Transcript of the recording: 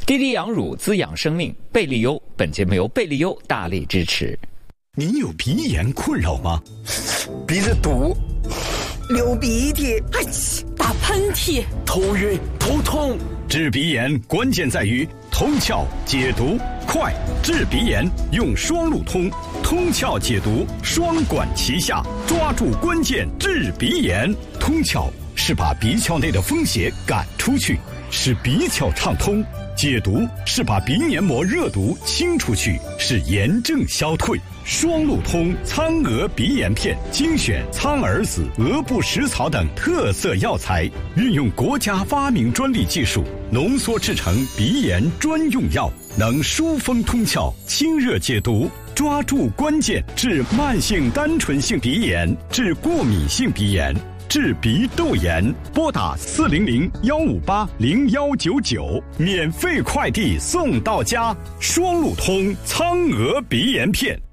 滴滴养乳滋养生命，贝利优。本节目由贝利优大力支持。 您有鼻炎困扰吗？ 鼻子堵，流鼻涕， 打喷嚏， 头晕头痛。 治鼻炎关键在于通窍解毒快，治鼻炎用双路通，通窍解毒双管齐下，抓住关键治鼻炎。通窍是把鼻窍内的风邪赶出去，使鼻窍畅通；解毒是把鼻黏膜热毒清出去，使炎症消退。双路通苍鹅鼻炎片精选苍耳子、鹅不食草等特色药材，运用国家发明专利技术浓缩制成鼻炎专用药，能疏风通窍、清热解毒，抓住关键治慢性单纯性鼻炎、治过敏性鼻炎、治鼻窦炎。拨打400-158-0199，免费快递送到家。双路通苍鹅鼻炎片。